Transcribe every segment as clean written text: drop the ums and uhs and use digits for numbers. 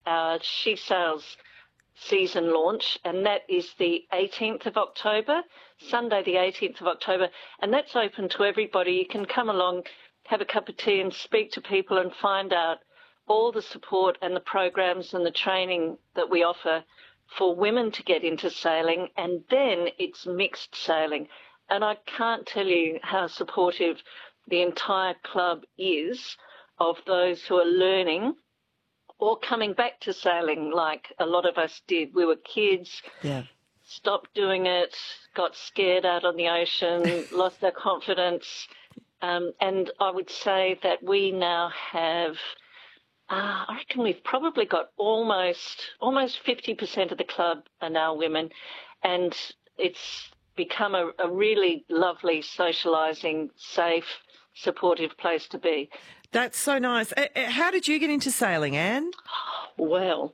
our She Sails season launch, and that is the 18th of October, Sunday the 18th of October, and that's open to everybody. You can come along, have a cup of tea and speak to people and find out all the support and the programs and the training that we offer for women to get into sailing, and then it's mixed sailing. And I can't tell you how supportive the entire club is of those who are learning or coming back to sailing like a lot of us did. We were kids, stopped doing it, got scared out on the ocean, lost our confidence. And I would say that we now have, I reckon we've probably got almost 50% of the club are now women, and it's become a really lovely, socialising, safe, supportive place to be. That's so nice. How did you get into sailing, Anne? Well,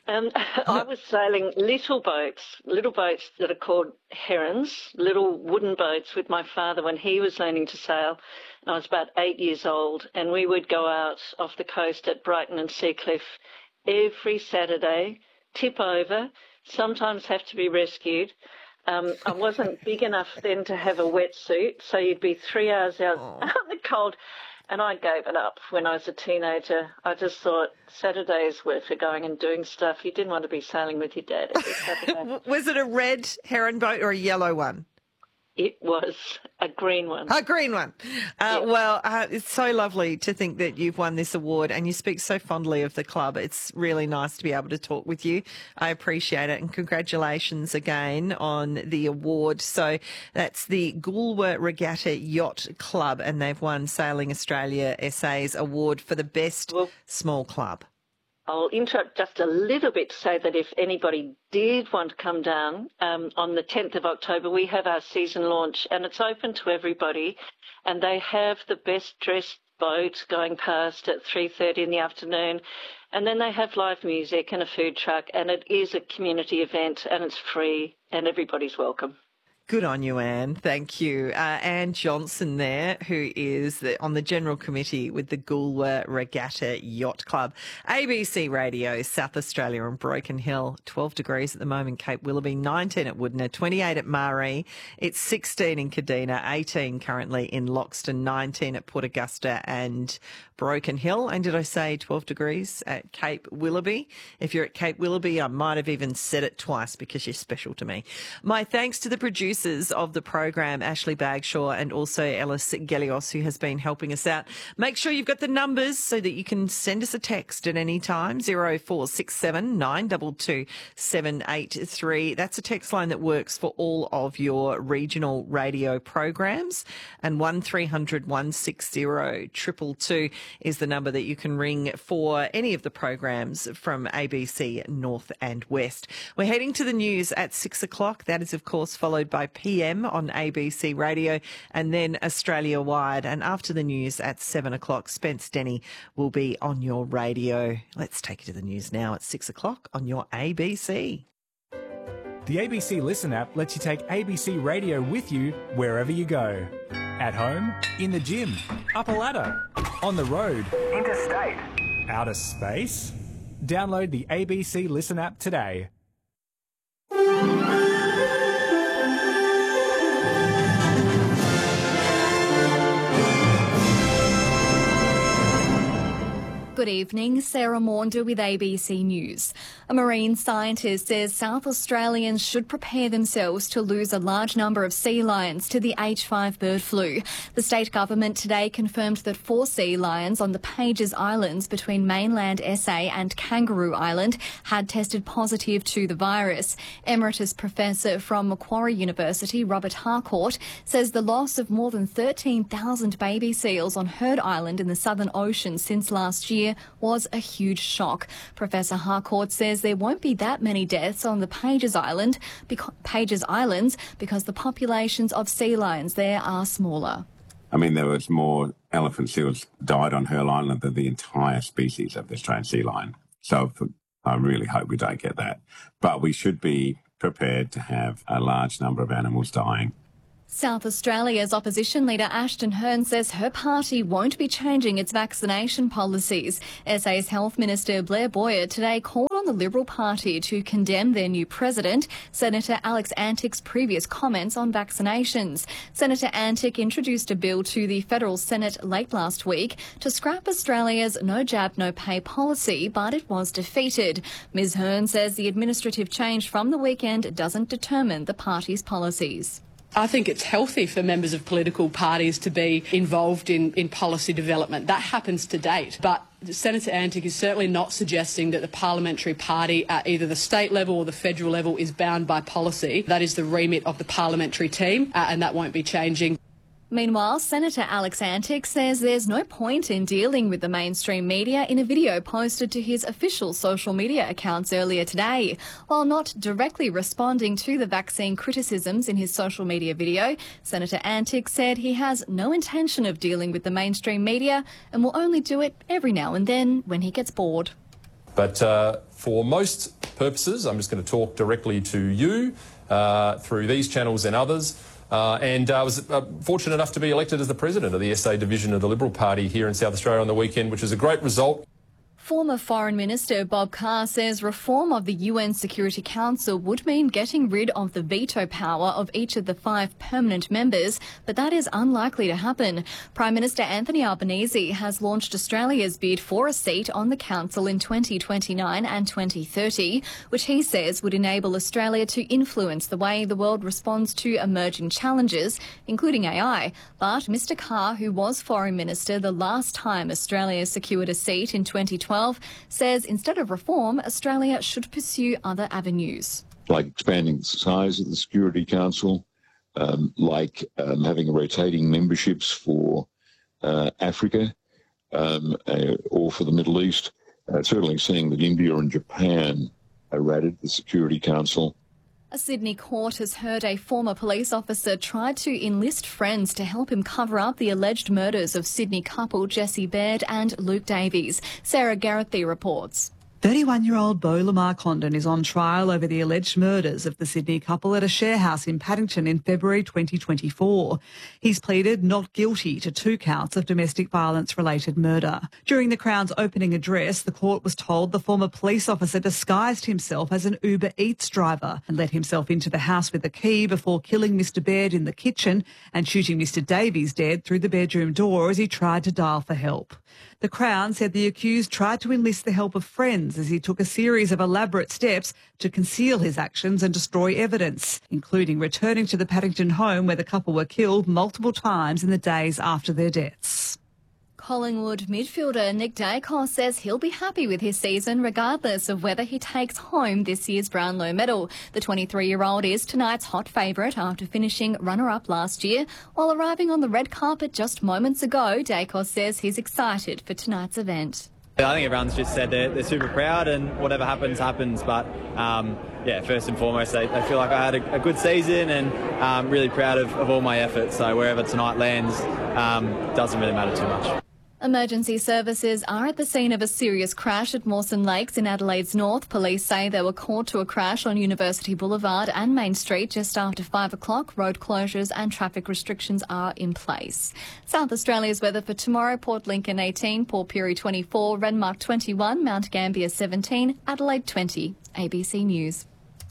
I was sailing little boats that are called herons, little wooden boats with my father when he was learning to sail. And I was about 8 years old, and we would go out off the coast at Brighton and Seacliff every Saturday, tip over, sometimes have to be rescued. I wasn't big enough then to have a wetsuit, so you'd be 3 hours out in the cold. And I gave it up when I was a teenager. I just thought Saturdays were for going and doing stuff. You didn't want to be sailing with your dad every Saturday. Was it a red heron boat or a yellow one? It was a green one. A green one. Well, it's so lovely to think that you've won this award, and you speak so fondly of the club. It's really nice to be able to talk with you. I appreciate it, and congratulations again on the award. So that's the Goolwa Regatta Yacht Club, and they've won Sailing Australia SA's award for the best small club. I'll interrupt just a little bit to say that if anybody did want to come down on the 10th of October, we have our season launch, and it's open to everybody, and they have the best dressed boat going past at 3:30 in the afternoon, and then they have live music and a food truck, and it is a community event, and it's free, and everybody's welcome. Good on you, Anne. Thank you. Anne Johnson there, who is on the General Committee with the Goolwa Regatta Yacht Club. ABC Radio, South Australia and Broken Hill, 12 degrees at the moment, Cape Willoughby, 19 at Woodner, 28 at Maree. It's 16 in Kadina, 18 currently in Loxton, 19 at Port Augusta and Broken Hill. And did I say 12 degrees at Cape Willoughby? If you're at Cape Willoughby, I might have even said it twice because you're special to me. My thanks to the producers of the program, Ashley Bagshaw and also Ellis Gelios, who has been helping us out. Make sure you've got the numbers so that you can send us a text at any time, 0467 922 783. That's a text line that works for all of your regional radio programs. And 1300 160 222 is the number that you can ring for any of the programs from ABC North and West. We're heading to the news at 6 o'clock. That is, of course, followed by PM on ABC Radio and then Australia-wide. And after the news at 7 o'clock, Spence Denny will be on your radio. Let's take you to the news now at 6 o'clock on your ABC. The ABC Listen app lets you take ABC Radio with you wherever you go. At home, in the gym, up a ladder, on the road, interstate, outer space. Download the ABC Listen app today. Good evening, Sarah Maunder with ABC News. A marine scientist says South Australians should prepare themselves to lose a large number of sea lions to the H5 bird flu. The state government today confirmed that 4 sea lions on the Pages Islands between mainland SA and Kangaroo Island had tested positive to the virus. Emeritus Professor from Macquarie University, Robert Harcourt, says the loss of more than 13,000 baby seals on Heard Island in the Southern Ocean since last year was a huge shock. Professor Harcourt says there won't be that many deaths on the Pages Islands because the populations of sea lions there are smaller. I mean, there was more elephant seals died on Heard Island than the entire species of the Australian sea lion. So I really hope we don't get that. But we should be prepared to have a large number of animals dying. South Australia's opposition leader Ashton Hearn says her party won't be changing its vaccination policies. SA's Health Minister Blair Boyer today called on the Liberal Party to condemn their new president, Senator Alex Antic's previous comments on vaccinations. Senator Antic introduced a bill to the federal Senate late last week to scrap Australia's no jab, no pay policy, but it was defeated. Ms Hearn says the administrative change from the weekend doesn't determine the party's policies. I think it's healthy for members of political parties to be involved in policy development. That happens to date. But Senator Antic is certainly not suggesting that the parliamentary party at either the state level or the federal level is bound by policy. That is the remit of the parliamentary team, and that won't be changing. Meanwhile, Senator Alex Antic says there's no point in dealing with the mainstream media in a video posted to his official social media accounts earlier today. While not directly responding to the vaccine criticisms in his social media video, Senator Antic said he has no intention of dealing with the mainstream media and will only do it every now and then when he gets bored. But for most purposes, I'm just going to talk directly to you through these channels and others. And I was fortunate enough to be elected as the president of the SA division of the Liberal Party here in South Australia on the weekend, which is a great result. Former Foreign Minister Bob Carr says reform of the UN Security Council would mean getting rid of the veto power of each of the 5 permanent members, but that is unlikely to happen. Prime Minister Anthony Albanese has launched Australia's bid for a seat on the Council in 2029 and 2030, which he says would enable Australia to influence the way the world responds to emerging challenges, including AI. But Mr Carr, who was Foreign Minister the last time Australia secured a seat in 2012, says instead of reform, Australia should pursue other avenues. Like expanding the size of the Security Council, having rotating memberships for Africa or for the Middle East. Certainly seeing that India and Japan are added to the Security Council. A Sydney court has heard a former police officer tried to enlist friends to help him cover up the alleged murders of Sydney couple Jessie Baird and Luke Davies. Sarah Garrethy reports. 31-year-old Beau Lamar Condon is on trial over the alleged murders of the Sydney couple at a share house in Paddington in February 2024. He's pleaded not guilty to 2 counts of domestic violence-related murder. During the Crown's opening address, the court was told the former police officer disguised himself as an Uber Eats driver and let himself into the house with a key before killing Mr Baird in the kitchen and shooting Mr Davies dead through the bedroom door as he tried to dial for help. The Crown said the accused tried to enlist the help of friends as he took a series of elaborate steps to conceal his actions and destroy evidence, including returning to the Paddington home where the couple were killed multiple times in the days after their deaths. Collingwood midfielder Nick Dacos says he'll be happy with his season regardless of whether he takes home this year's Brownlow medal. The 23-year-old is tonight's hot favourite after finishing runner-up last year. While arriving on the red carpet just moments ago, Dacos says he's excited for tonight's event. I think everyone's just said they're super proud and whatever happens, happens. But, first and foremost, they feel like I had a good season and really proud of all my efforts. So wherever tonight lands, doesn't really matter too much. Emergency services are at the scene of a serious crash at Mawson Lakes in Adelaide's north. Police say they were called to a crash on University Boulevard and Main Street just after 5 o'clock. Road closures and traffic restrictions are in place. South Australia's weather for tomorrow: Port Lincoln 18, Port Pirie 24, Renmark 21, Mount Gambier 17, Adelaide 20. ABC News.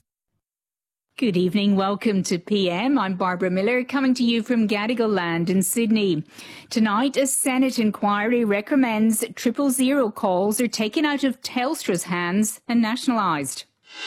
Good evening. Welcome to PM. I'm Barbara Miller, coming to you from Gadigal Land in Sydney. Tonight, a Senate inquiry recommends 000 calls are taken out of Telstra's hands and nationalised.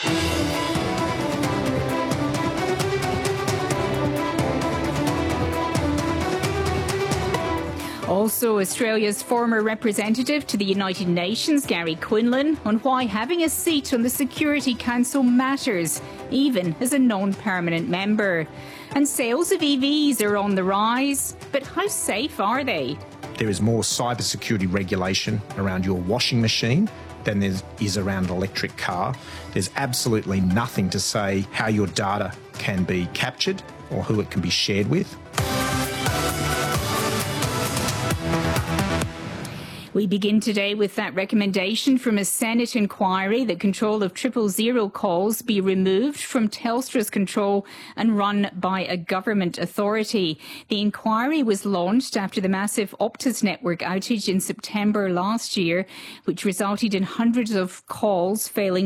Also, Australia's former representative to the United Nations, Gary Quinlan, on why having a seat on the Security Council matters, even as a non-permanent member. And sales of EVs are on the rise, but how safe are they? There is more cybersecurity regulation around your washing machine than there is around an electric car. There's absolutely nothing to say how your data can be captured or who it can be shared with. We begin today with that recommendation from a Senate inquiry that control of 000 calls be removed from Telstra's control and run by a government authority. The inquiry was launched after the massive Optus network outage in September last year, which resulted in hundreds of calls failing